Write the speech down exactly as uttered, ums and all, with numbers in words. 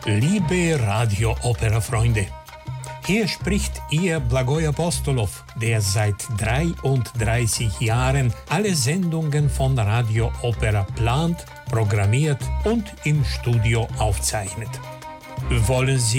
Liebe Radio-Opera-Freunde, hier spricht Ihr Blagoj Apostolow, der seit dreiunddreißig Jahren alle Sendungen von Radio Opera plant, programmiert und im Studio aufzeichnet. Wollen Sie